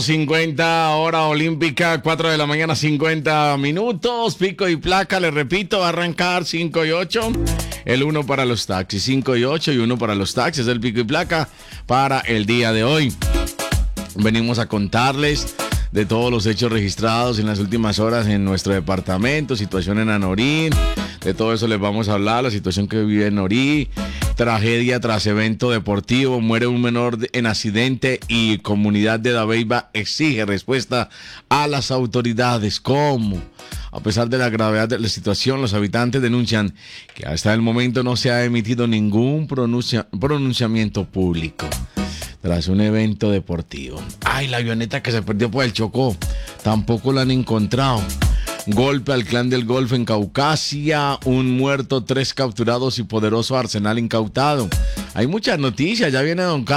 50, hora olímpica, 4 de la mañana, 50 minutos, pico y placa, les repito, va a arrancar 5 y 8, el 1 para los taxis, 5 y 8 y 1 para los taxis, el pico y placa para el día de hoy. Venimos a contarles de todos los hechos registrados en las últimas horas en nuestro departamento, situación en Anorí, de todo eso les vamos a hablar, la situación que vive en Anorí, tragedia tras evento deportivo, muere un menor en accidente y comunidad de Dabeiba exige respuesta a las autoridades. ¿Cómo? A pesar de la gravedad de la situación, los habitantes denuncian que hasta el momento no se ha emitido ningún pronunciamiento público tras un evento deportivo. Ay, la avioneta que se perdió por el Chocó, tampoco la han encontrado. Golpe al clan del Golfo en Caucasia, un muerto, 3 capturados y poderoso arsenal incautado. Hay muchas noticias, ya viene don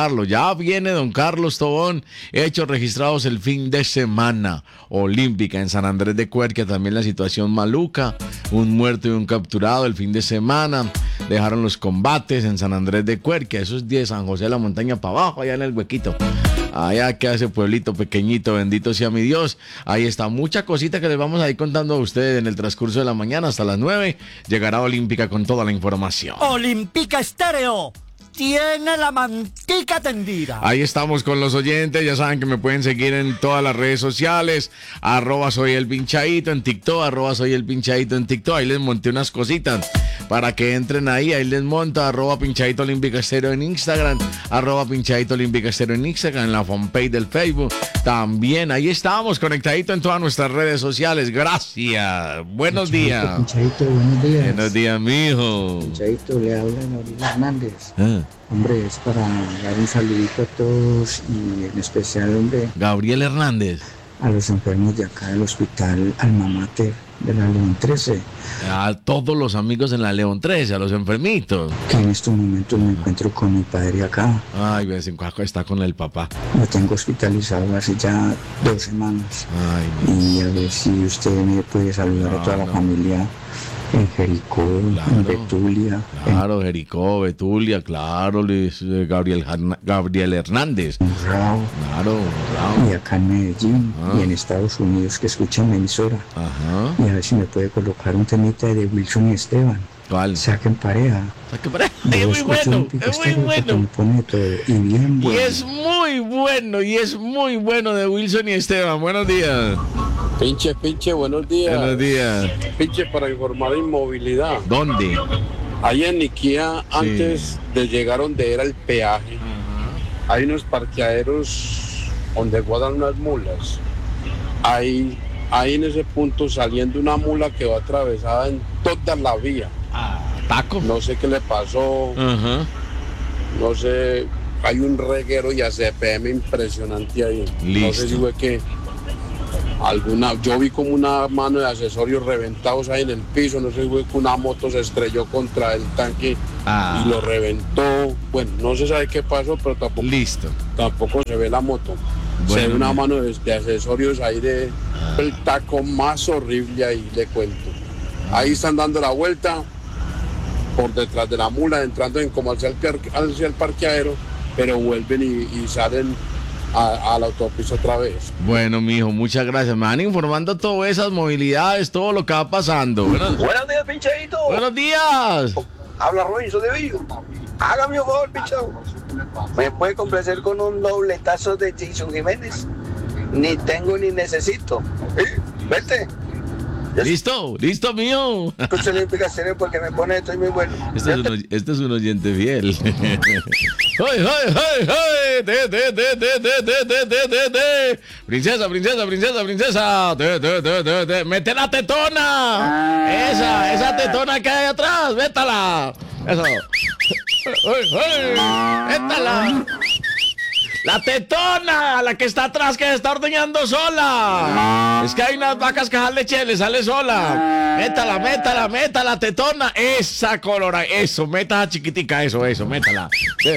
Carlos Tobón. Hechos registrados el fin de semana olímpica en San Andrés de Cuerquia, también la situación maluca, un muerto y un capturado el fin de semana. Dejaron los combates en San Andrés de Cuerquia, eso es de San José de la Montaña para abajo, allá en el huequito. Allá queda ese pueblito pequeñito, bendito sea mi Dios. Ahí está, mucha cosita que les vamos a ir contando a ustedes en el transcurso de la mañana. Hasta las 9 llegará Olímpica con toda la información. Olímpica Estéreo tiene la mantica tendida. Ahí estamos con los oyentes, ya saben que me pueden seguir en todas las redes sociales, @soyelpinchadito en TikTok, @soyelpinchadito en TikTok, ahí les monté unas cositas para que entren ahí les monto, @pinchadito olímpica estéreo en Instagram, @pinchadito olímpica estéreo en Instagram, en la fanpage del Facebook, también ahí estamos, conectadito en todas nuestras redes sociales, gracias, buenos días. Pinchadito, buenos días. Buenos días, mijo. Pinchadito, le habla Gabriel Hernández. Hombre, es para dar un saludito a todos y en especial, hombre, Gabriel Hernández. A los enfermos de acá del hospital Alma Mater de la León 13. A todos los amigos en la León 13, a los enfermitos. Que en estos momentos me encuentro con mi padre acá. Ay, ves, en Cuaco está con el papá. Lo tengo hospitalizado hace ya 2 semanas. Ay, y a ver si usted me puede saludar a toda la familia en Jericó, en Betulia. Claro, Jericó, Betulia, claro, Gabriel Hernández. En Rao. Claro, Rao. Y acá en Medellín y en Estados Unidos que escuchan mi emisora. Ajá. Y a ver si me puede colocar un temita de Wilson y Esteban. ¿Cuál? Saquen pareja. Saquen pareja. Es muy bueno, es muy bueno. Y bien bueno. Y es muy bueno de Wilson y Esteban. Buenos días. Pinche, buenos días. Buenos días. Pinche, para informar de inmovilidad. ¿Dónde? Ahí en Niquía, antes de llegar donde era el peaje, hay unos parqueaderos donde guardan unas mulas. Ahí en ese punto, saliendo una mula que va atravesada en toda la vía. Taco. No sé qué le pasó. No sé, hay un reguero y a CPM impresionante ahí. Listo. No sé si fue que yo vi como una mano de accesorios reventados ahí en el piso, no sé si fue que una moto se estrelló contra el tanque y lo reventó. Bueno, no se sabe qué pasó, pero tampoco se ve la moto. Bueno, se ve una mano de accesorios ahí el taco más horrible ahí, le cuento. Ahí están dando la vuelta por detrás de la mula, entrando en como hacia el parqueadero, pero vuelven y salen a la autopista otra vez. Bueno, mijo, muchas gracias. Me van informando todas esas movilidades, todo lo que va pasando. Buenos días, pinchadito. Buenos días. Habla Robinson de Vigo. Hágame un favor, pinchado. ¿Me puede complacer con un dobletazo de Jason Jiménez? Ni tengo ni necesito. Vete. Listo, mío. Escucha la explicación porque me pone esto y muy bueno. Este es un oyente fiel. ¡Ay! Princesa. ¡Mete la tetona! Esa tetona que hay atrás, métala. Eso. Métala. La tetona, la que está atrás, que se está ordeñando sola. Es que hay unas vacas que al leche le sale sola. Métala, tetona. Esa colora, eso, meta chiquitica, eso, métala.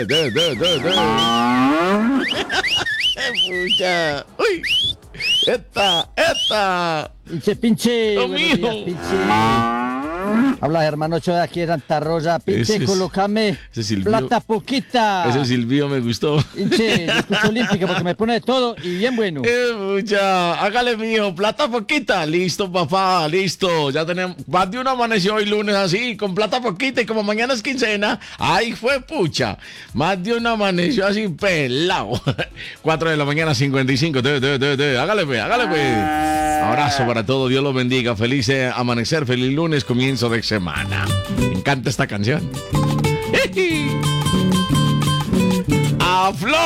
Pucha. Uy. Esta. Pinche. Lo mío. Habla Germán Ochoa de aquí de Santa Rosa. Pinche, colócame plata poquita. Ese silbido me gustó. Pinche, yo escucho Olímpica porque me pone de todo y bien bueno. Mucha, hágale mijo, plata poquita. Listo, papá, listo. Ya tenemos, más de uno amaneció hoy lunes así, con plata poquita y como mañana es quincena. Ay, fue pucha. Más de uno amaneció así pelado. 4 de la mañana, 55. Hágale pues. Abrazo para todos, Dios los bendiga. Feliz amanecer, feliz lunes, comienzo de semana. Me encanta esta canción. ¡A flor!